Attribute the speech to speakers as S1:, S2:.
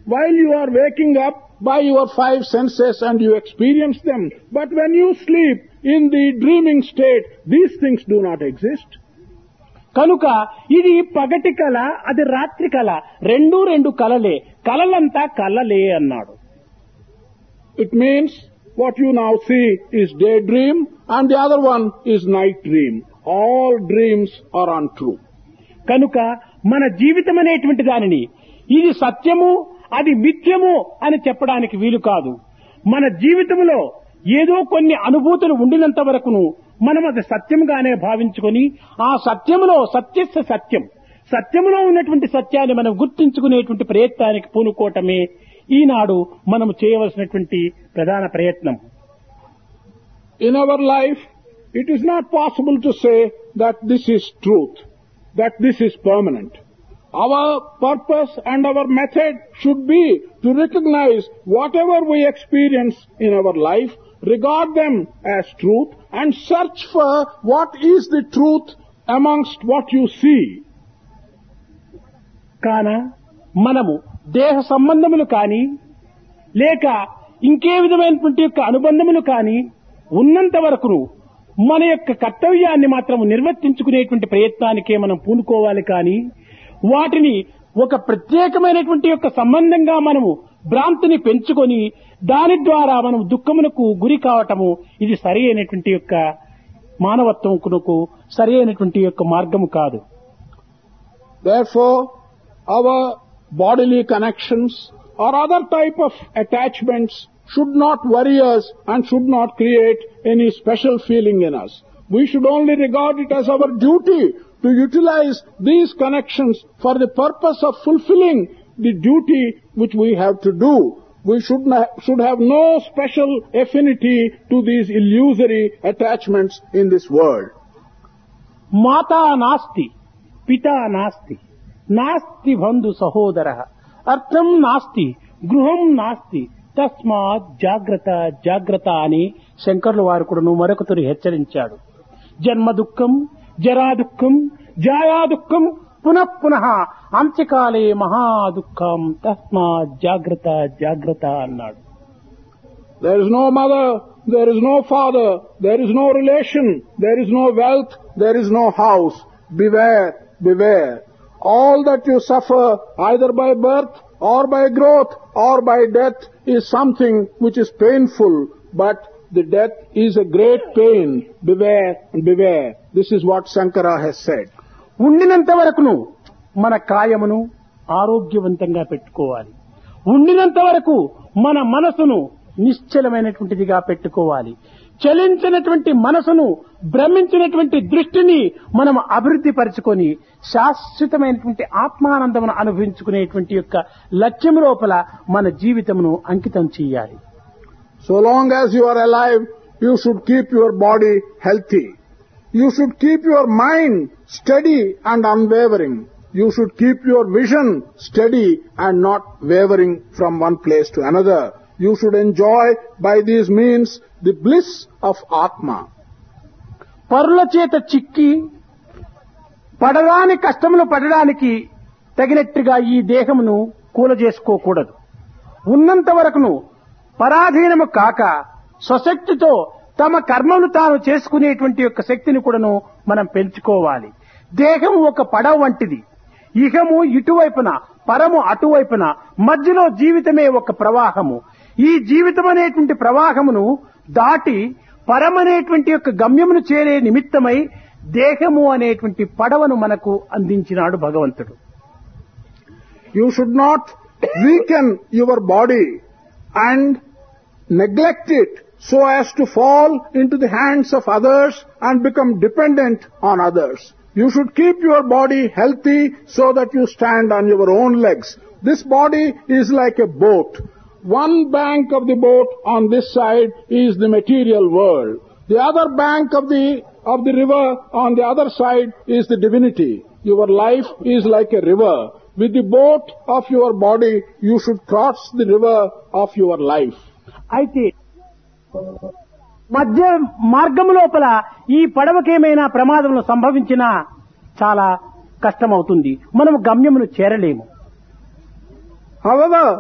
S1: while you are waking up by your five senses and you experience them. But when you sleep in the dreaming state, these things do not exist.
S2: కనుక ఇది పగటి కళ, అది రాత్రి కళ, రెండు కళలే, కళలంతా కళలే అన్నాడు.
S1: It means what you now see is daydream and the other one is night dream. All dreams are untrue.
S2: కనుక మన జీవితం అనేటువంటి దానిని ఇది సత్యము, అది మిథ్యము అని చెప్పడానికి వీలు కాదు. మన జీవితంలో ఏదో కొన్ని అనుభూతులు ఉండినంత వరకును మనం అది సత్యంగానే భావించుకొని ఆ సత్యములో సత్యస్య సత్యం, సత్యములో ఉన్నటువంటి సత్యాన్ని మనం గుర్తించుకునేటువంటి ప్రయత్నానికి పూనుకోవటమే ఈనాడు మనం చేయవలసినటువంటి ప్రధాన ప్రయత్నం.
S1: In our life, it is not possible to say that this is truth, that this is permanent. Our purpose and our method should be to recognize whatever we experience in our life, regard them as truth and search for what is the truth amongst what you see.
S2: కాన మనము దేహ సంబంధములు కానీ లేక ఇంకే విధమైనటువంటి యొక్క అనుబంధములు కానీ ఉన్నంత వరకును మన యొక్క కర్తవ్యాన్ని మాత్రం నిర్వర్తించుకునేటువంటి ప్రయత్నానికే మనం పూనుకోవాలి. కానీ వాటిని ఒక ప్రత్యేకమైనటువంటి యొక్క సంబంధంగా మనము భ్రాంతిని పెంచుకొని దాని ద్వారా మనం దుఃఖమునకు గురి కావటము ఇది సరి అయినటువంటి యొక్క మానవత్వమునకు సరి అయినటువంటి యొక్క మార్గము కాదు.
S1: Therefore, our bodily connections or other type of attachments should not worry us and should not create any special feeling in us. We should only regard it as our duty to utilize these connections for the purpose of fulfilling the duty which we have to do. We should have no special affinity to these illusory attachments in this world.
S2: Mata nasti, pita nasti, nasti bandhu sahodara, artham nasti, gruham nasti, తస్మాత్ జాగ్రత్త జాగ్రత్త అని శంకరుల వారు కూడాను మరొకతరు హెచ్చరించాడు. జన్మ దుఃఖం, జరా దుఃఖం, జాయా దుఃఖం, పునః అంత్యకాలే మహా దుఃఖం, తస్మాత్ జాగ్రత్త జాగ్రత్త అన్నాడు.
S1: There is no mother, there is no father, there is no relation, there is no wealth, there is no house. Beware, beware. All that you suffer either by birth or by growth or by death is something which is painful, but the death is a great pain. Beware and beware. This is what Shankara has said.
S2: ఉండినంత వరకును మన కాయమును ఆరోగ్యవంతంగా పెట్టుకోవాలి. ఉండినంత వరకు మన మనసును నిశ్చలమైనటువంటిదిగా పెట్టుకోవాలి. చలించినటువంటి మనసును, భ్రమించినటువంటి దృష్టిని మనం అభివృద్ధి పరుచుకొని శాశ్వతమైనటువంటి ఆత్మానందమును అనుభవించుకునేటువంటి యొక్క లక్ష్యం లోపల మన జీవితమును అంకితం చేయాలి.
S1: So long as you are alive, you should keep your body healthy. You should keep your mind steady and unwavering. You should keep your vision steady and not wavering from one place to another. You should enjoy by these means the bliss of Atma.
S2: పరుల చేత చిక్కి పడరాని కష్టములు పడడానికి తగినట్టుగా ఈ దేహమును కూలజేసుకోకూడదు. ఉన్నంత వరకును పరాధీనము కాక స్వశక్తితో తమ కర్మను తాను చేసుకునేటువంటి యొక్క శక్తిని కూడాను మనం పెంచుకోవాలి. దేహం ఒక పడవ వంటిది. ఇహము ఇటువైపున, పరము అటువైపున, మధ్యలో జీవితమే ఒక ప్రవాహము. ఈ జీవితం అనేటువంటి ప్రవాహమును దాటి పరమనేటువంటి యొక్క గమ్యమును చేరే నిమిత్తమై దేహము అనేటువంటి పడవను మనకు అందించినాడు భగవంతుడు.
S1: You should not weaken your body and neglect it so as to fall into the hands of others and become dependent on others. You should keep your body healthy so that you stand on your own legs. This body is like a boat. One bank of the boat on this side is the material world. The other bank of the river on the other side is the divinity. Your life is like a river. With the boat of your body, you should cross the river of your life.
S2: అయితే మధ్య మార్గం లోపల ఈ పడవకేమైనా ప్రమాదములు సంభవించినా చాలా కష్టమవుతుంది. మనం గమ్యమును చేరలేము.
S1: However,